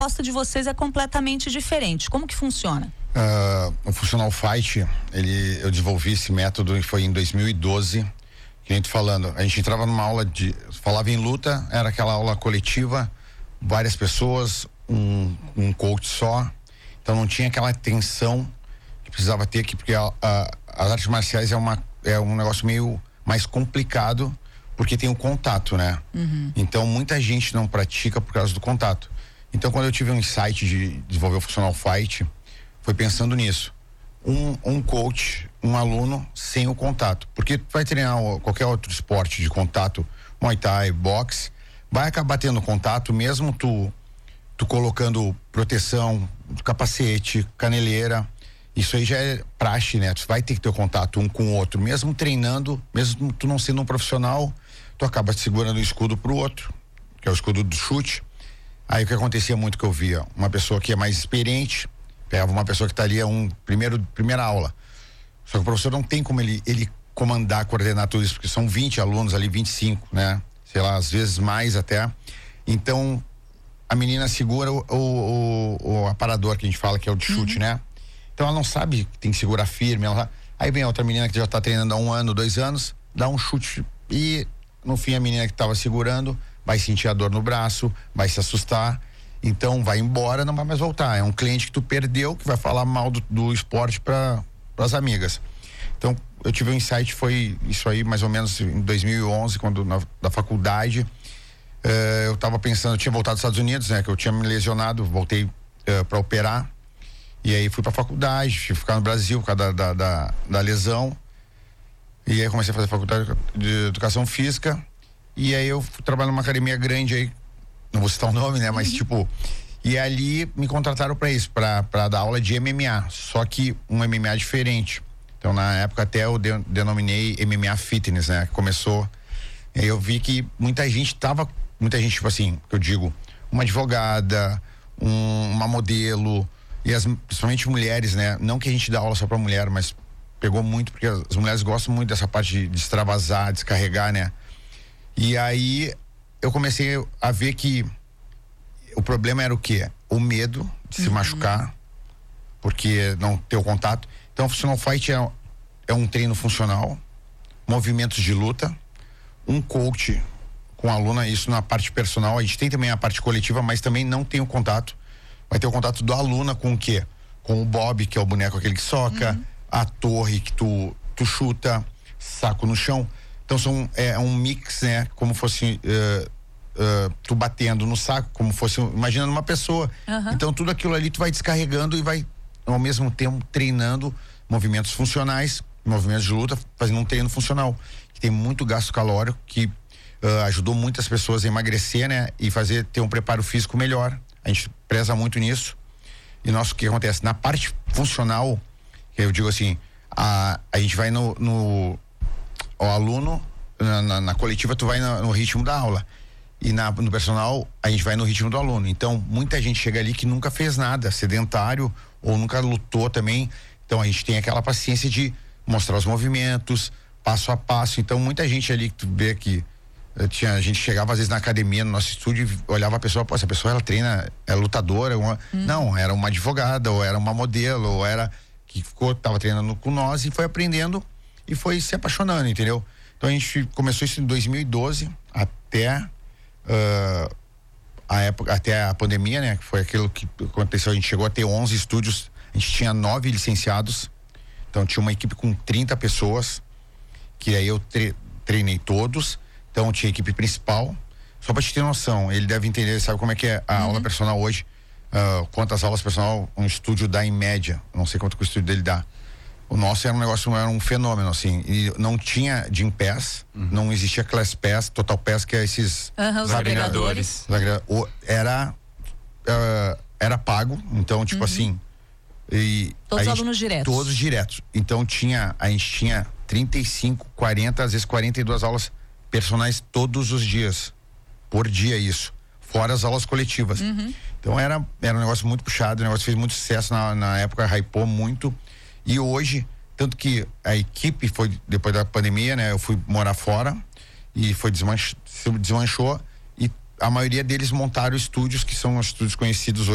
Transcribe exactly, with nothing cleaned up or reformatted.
proposta de vocês é completamente diferente. Como que funciona? Uh, o Funcional Fight, ele, eu desenvolvi esse método e foi em dois mil e doze. Que a gente falando, a gente entrava numa aula de, falava em luta, era aquela aula coletiva, várias pessoas, um, um coach só, então não tinha aquela tensão que precisava ter aqui, porque a, a, as artes marciais é, uma, é um negócio meio mais complicado, porque tem o contato, né? Uhum. Então muita gente não pratica por causa do contato. Então quando eu tive um insight de desenvolver o Funcional Fight, foi pensando nisso. Um, um coach, um aluno sem o contato, porque tu vai treinar qualquer outro esporte de contato, Muay Thai, boxe, vai acabar tendo contato, mesmo tu, tu colocando proteção, capacete, caneleira, isso aí já é praxe, né? Tu vai ter que ter o contato um com o outro, mesmo treinando, mesmo tu não sendo um profissional, tu acaba segurando o escudo pro outro, que é o escudo do chute. Aí o que acontecia muito que eu via, uma pessoa que é mais experiente, pegava uma pessoa que está ali, um primeiro, primeira aula. Só que o professor não tem como ele, ele comandar, coordenar tudo isso, porque são vinte alunos ali, vinte e cinco, né? Sei lá, às vezes mais até. Então, a menina segura o, o, o, o aparador que a gente fala, que é o de chute, uhum. né? Então ela não sabe que tem que segurar firme. Ela, aí vem a outra menina que já está treinando há um ano, dois anos, dá um chute e no fim a menina que estava segurando vai sentir a dor no braço, vai se assustar. Então vai embora, não vai mais voltar. É um cliente que tu perdeu, que vai falar mal do, do esporte para as amigas. Então eu tive um insight, foi isso aí mais ou menos em dois mil e onze, quando na da faculdade, uh, eu estava pensando, eu tinha voltado dos Estados Unidos, né? Que eu tinha me lesionado, voltei uh, para operar. E aí fui para a faculdade, fui ficar no Brasil por causa da, da, da, da lesão. E aí comecei a fazer faculdade de educação física. E aí eu fui trabalhar numa academia grande aí, não vou citar o nome, né? Mas uhum. tipo, e ali me contrataram para isso, para para dar aula de M M A, só que um M M A diferente. Então na época até eu de, denominei M M A Fitness, né? Começou, e aí eu vi que muita gente tava, muita gente tipo assim, que eu digo, uma advogada, um, uma modelo, e as, principalmente mulheres, né? Não que a gente dá aula só para mulher, mas pegou muito, porque as mulheres gostam muito dessa parte de, de extravasar, descarregar, né? E aí eu comecei a ver que o problema era o quê? O medo de se uhum. machucar, porque não ter o contato. Então o Funcional Fight é, é um treino funcional, movimentos de luta, um coach com a aluna, isso na parte personal. A gente tem também a parte coletiva, mas também não tem o contato. Vai ter o contato da aluna com o quê? Com o Bob, que é o boneco aquele que soca, uhum. a torre que tu, tu chuta, saco no chão. Então são, é um mix, né? Como fosse uh, uh, tu batendo no saco, como fosse, imaginando uma pessoa. Uhum. Então tudo aquilo ali tu vai descarregando e vai ao mesmo tempo treinando movimentos funcionais, movimentos de luta, fazendo um treino funcional, que tem muito gasto calórico, que uh, ajudou muitas pessoas a emagrecer, né? E fazer, ter um preparo físico melhor. A gente preza muito nisso. E nosso, o que acontece? Na parte funcional, eu digo assim, a, a gente vai no, no o aluno, na, na, na coletiva tu vai no, no ritmo da aula, e na, no personal a gente vai no ritmo do aluno. Então muita gente chega ali que nunca fez nada, sedentário, ou nunca lutou também. Então a gente tem aquela paciência de mostrar os movimentos, passo a passo. Então muita gente ali que tu vê que tinha, a gente chegava às vezes na academia, no nosso estúdio, olhava a pessoa, pô, essa pessoa ela treina, é lutadora, uma, hum. não, era uma advogada, ou era uma modelo, ou era que ficou, tava treinando com nós e foi aprendendo e foi se apaixonando, entendeu? Então a gente começou isso em dois mil e doze até uh, a época, até a pandemia, né? Que foi aquilo que aconteceu, a gente chegou a ter onze estúdios, a gente tinha nove licenciados, então tinha uma equipe com trinta pessoas, que aí eu tre- treinei todos. Então tinha a equipe principal, só pra te ter noção, ele deve entender, sabe como é que é a uhum. aula personal hoje, uh, quantas aulas personal um estúdio dá em média, não sei quanto que o estúdio dele dá. O nosso era um negócio, era um fenômeno, assim, e não tinha Gym Pass, uhum. não existia Class Pass, Total Pass, que é esses uhum, os agregadores. agregadores. Era, uh, era pago, então tipo uhum. assim, e todos os alunos diretos. Todos diretos. Então tinha, a gente tinha trinta e cinco, quarenta, às vezes quarenta e duas aulas personais todos os dias, por dia isso, fora as aulas coletivas. Uhum. Então era, era um negócio muito puxado, o negócio fez muito sucesso na, na época, hypou muito, e hoje, tanto que a equipe foi, depois da pandemia, né, eu fui morar fora, e foi desmanch, desmanchou, e a maioria deles montaram estúdios, que são os estúdios conhecidos hoje.